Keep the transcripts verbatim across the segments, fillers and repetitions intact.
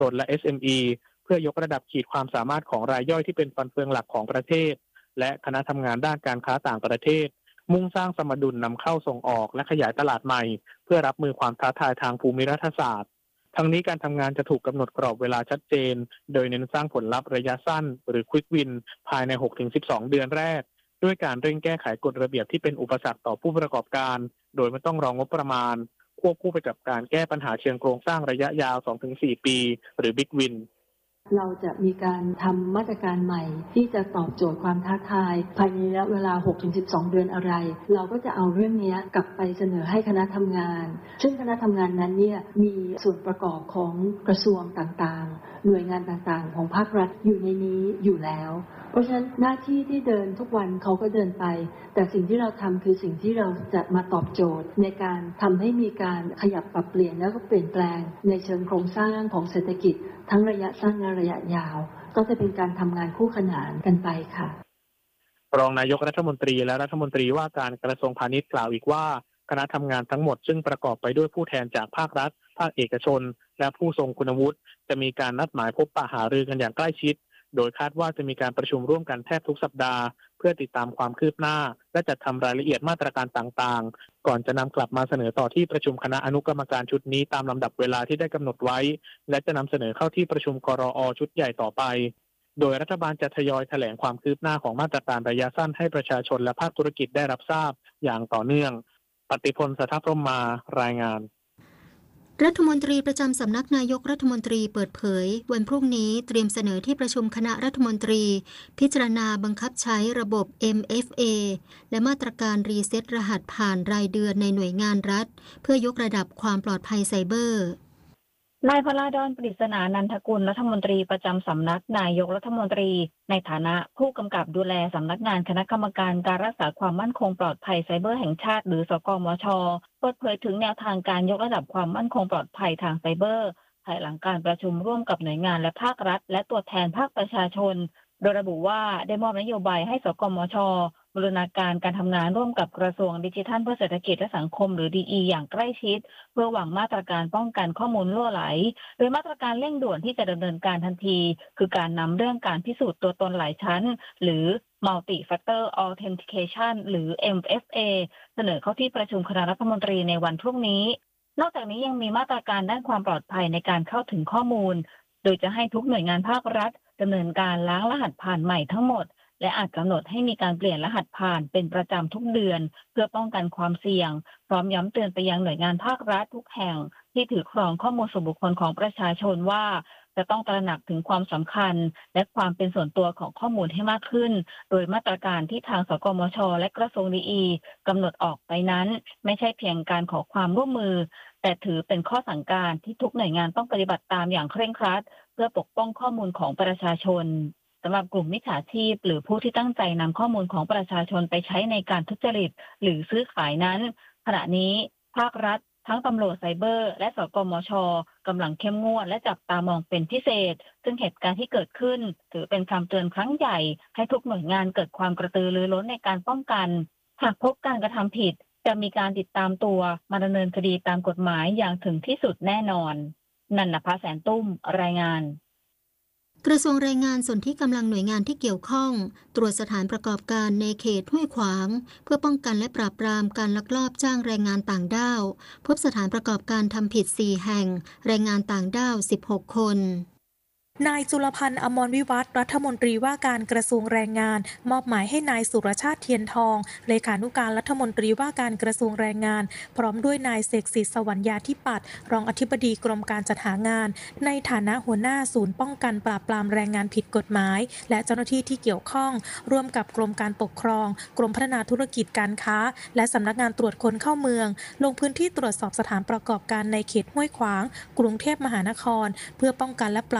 ชนและ เอส เอ็ม อี เพื่อยกระดับขีดความสามารถของรายย่อยที่เป็นฟันเฟืองหลักของประเทศและคณะทำงานด้านการค้าต่างประเทศมุ่งสร้างสมดุลนำเข้าส่งออกและขยายตลาดใหม่เพื่อรับมือความท้าทายทางภูมิรัฐศาสตร์ทั้งนี้การทำงานจะถูกกำหนดกรอบเวลาชัดเจนโดยเน้นสร้างผลลัพธ์ระยะสั้นหรือ Quick Win ภายใน หกถึงสิบสอง เดือนแรกด้วยการเร่งแก้ไขกฎระเบียบที่เป็นอุปสรรคต่อผู้ประกอบการโดยไม่ต้องรองงบประมาณควบคู่ไปกับการแก้ปัญหาเชิงโครงสร้างระยะยาว สองถึงสี่ ปีหรือ Big Win เราจะมีการทำมาตรการใหม่ที่จะตอบโจทย์ความท้าทายภายในระยะเวลา หกถึงสิบสอง เดือนอะไรเราก็จะเอาเรื่องนี้กลับไปเสนอให้คณะทำงานซึ่งคณะทำงานนั้นเนี่ยมีส่วนประกอบของกระทรวงต่างๆหน่วยงานต่างๆของภาครัฐอยู่ในนี้อยู่แล้วเพราะฉะนั้นหน้าที่ที่เดินทุกวันเขาก็เดินไปแต่สิ่งที่เราทำคือสิ่งที่เราจะมาตอบโจทย์ในการทำให้มีการขยับปรับเปลี่ยนแล้วก็เปลี่ยนแปลงในเชิงโครงสร้างของเศรษฐกิจทั้งระยะสั้นและระยะยาวก็จะเป็นการทำงานคู่ขนานกันไปค่ะรองนายกรัฐมนตรีและรัฐมนตรีว่าการกระทรวงพาณิชย์กล่าวอีกว่าคณะทำงานทั้งหมดซึ่งประกอบไปด้วยผู้แทนจากภาครัฐภาคเอกชนและผู้ทรงคุณวุฒิจะมีการนัดหมายพบปะหารือกันอย่างใกล้ชิดโดยคาดว่าจะมีการประชุมร่วมกันแทบทุกสัปดาห์เพื่อติดตามความคืบหน้าและจัดทำรายละเอียดมาตรการต่างๆก่อนจะนำกลับมาเสนอต่อที่ประชุมคณะอนุกรรมการชุดนี้ตามลำดับเวลาที่ได้กำหนดไว้และจะนำเสนอเข้าที่ประชุมกรอชุดใหญ่ต่อไปโดยรัฐบาลจะทยอยแถลงความคืบหน้าของมาตรการระยะสั้นให้ประชาชนและภาคธุรกิจได้รับทราบอย่างต่อเนื่องปฏิพล สัทธพรหมารายงานรัฐมนตรีประจำสำนักนายกรัฐมนตรีเปิดเผยวันพรุ่งนี้เตรียมเสนอที่ประชุมคณะรัฐมนตรีพิจารณาบังคับใช้ระบบ เอ็ม เอฟ เอ และมาตรการรีเซ็ตรหัสผ่านรายเดือนในหน่วยงานรัฐเพื่อยกระดับความปลอดภัยไซเบอร์นายพลาดอน ปริศนานันทกุลรัฐมนตรีประจำสำนักนายกรัฐมนตรีในฐานะผู้กำกับดูแลสำนักงานคณะกรรมการการรักษาความมั่นคงปลอดภัยไซเบอร์แห่งชาติหรือสกมช.เปิดเผยถึงแนวทางการยกระดับความมั่นคงปลอดภัยทางไซเบอร์ภายหลังการประชุมร่วมกับหน่วยงานและภาครัฐและตัวแทนภาคประชาชนโดยระบุว่าได้มอบนโยบายให้สกมช.บูรณาการการทำงานร่วมกับกระทรวงดิจิทัลเพื่อเศรษฐกิจและสังคมหรือ ดี อี อย่างใกล้ชิดเพื่อวางมาตรการป้องกันข้อมูลรั่วไหลโดยมาตรการเร่งด่วนที่จะดำเนินการทันทีคือการนำเรื่องการพิสูจน์ตัวตนหลายชั้นหรือ Multi Factor Authentication หรือ เอ็ม เอฟ เอ เสนอเข้าที่ประชุมคณะรัฐมนตรีในวันพรุ่งนี้นอกจากนี้ยังมีมาตรการด้านความปลอดภัยในการเข้าถึงข้อมูลโดยจะให้ทุกหน่วยงานภาครัฐดำเนินการล้างรหัสผ่านใหม่ทั้งหมดและอาจกำหนดให้มีการเปลี่ยนรหัสผ่านเป็นประจำทุกเดือนเพื่อป้องกันความเสี่ยงพร้อมย้ำเตือนไปยังหน่วยงานภาครัฐทุกแห่งที่ถือครองข้อมูลส่วนบุคคลของประชาชนว่าจะต้องตระหนักถึงความสำคัญและความเป็นส่วนตัวของข้อมูลให้มากขึ้นโดยมาตรการที่ทางสกมช.และกระทรวงดีอีกำหนดออกไปนั้นไม่ใช่เพียงการขอความร่วมมือแต่ถือเป็นข้อสั่งการที่ทุกหน่วยงานต้องปฏิบัติตามอย่างเคร่งครัดเพื่อปกป้องข้อมูลของประชาชนสำหรับกลุ่มมิจฉาชีพหรือผู้ที่ตั้งใจนำข้อมูลของประชาชนไปใช้ในการทุจริตหรือซื้อขายนั้นขณะนี้ภาครัฐทั้งตำรวจไซเบอร์และสกมช.กำลังเข้มงวดและจับตามองเป็นพิเศษซึ่งเหตุการณ์ที่เกิดขึ้นถือเป็นคำเตือนครั้งใหญ่ให้ทุกหน่วยงานเกิดความกระตือรือร้นในการป้องกันหากพบการกระทำผิดจะมีการติดตามตัวมาดำเนินคดีตามกฎหมายอย่างถึงที่สุดแน่นอนนันนภาแสนตุ้มรายงานกระทรวงแรงงานส่วนที่กำลังหน่วยงานที่เกี่ยวข้องตรวจสถานประกอบการในเขตห้วยขวางเพื่อป้องกันและปราบปรามการลักลอบจ้างแรงงานต่างด้าวพบสถานประกอบการทำผิดสี่แห่งแรงงานต่างด้าวสิบหกคนนายจุลพันธ์ อมรวิวัฒน์รัฐมนตรีว่าการกระทรวงแรงงานมอบหมายให้นายสุรชาติเทียนทองเลขานุการรัฐมนตรีว่าการกระทรวงแรงงานพร้อมด้วยนายเสกสิทธิ์สวรรยาธิปัตย์รองอธิบดีกรมการจัดหางานในฐานะหัวหน้าศูนย์ป้องกันปราบปรามแรงงานผิดกฎหมายและเจ้าหน้าที่ที่เกี่ยวข้องร่วมกับกรมการปกครองกรมพัฒนาธุรกิจการค้าและสำนักงานตรวจคนเข้าเมืองลงพื้นที่ตรวจสอบสถานประกอบการในเขตห้วยขวางกรุงเทพมหานครเพื่อป้องกันและปราบปรามการ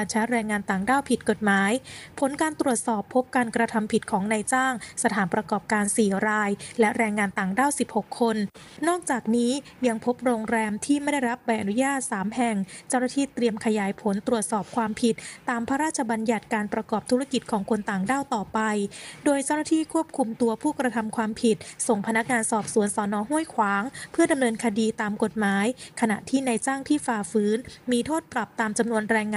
ใช้แรงงานต่างด้าวผิดกฎหมายผลการตรวจสอบพบการกระทำผิดของนายจ้างสถานประกอบการสี่รายและแรงงานต่างด้าวสิบหกคนนอกจากนี้ยังพบโรงแรมที่ไม่ได้รับใบอนุญาตสามแห่งเจ้าหน้าที่เตรียมขยายผลตรวจสอบความผิดตามพระราชบัญญัติการประกอบธุรกิจของคนต่างด้าวต่อไปโดยเจ้าหน้าที่ควบคุมตัวผู้กระทำความผิดส่งพนักงานสอบสวนสน.ห้วยขวางเพื่อดำเนินคดีตามกฎหมายขณะที่นายจ้างที่ฝ่าฝืนมีโทษปรับตามจำนวนแรงงาน